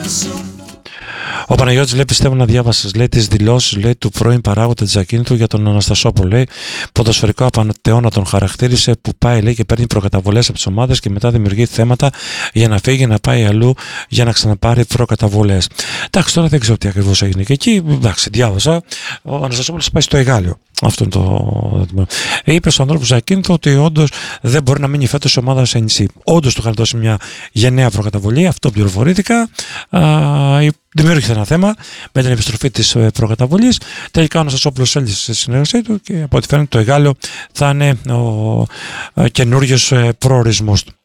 Ο Παναγιώτης λέει: πιστεύω να διάβασες, λέει, τις δηλώσεις, λέει, του πρώην παράγοντα της ακίνητου για τον Αναστασόπουλο. Λέει: ποδοσφαιρικό απατεώνα τον χαρακτήρισε, που πάει, λέει, και παίρνει προκαταβολές από τις ομάδες και μετά δημιουργεί θέματα για να φύγει, να πάει αλλού για να ξαναπάρει προκαταβολές. Εντάξει, τώρα δεν ξέρω τι ακριβώς έγινε και εκεί. Εντάξει, διάβασα. Ο Αναστασόπουλος πάει στο Εγάλεο. Αυτό είναι το. Είπε στον ανθρώπου ακίνητο ότι όντως δεν μπορεί να μείνει φέτος η ομάδα σε νησί. Όντως του είχαν δώσει μια γενναία προκαταβολή, αυτό πληροφορήθηκα. Δημιούργησε ένα θέμα με την επιστροφή της προκαταβολής. Τελικά ο Αναστασόπουλος έλυσε στη συνεργασία του και από ό,τι φαίνεται το Εγάλεο θα είναι ο καινούριος προορισμός του.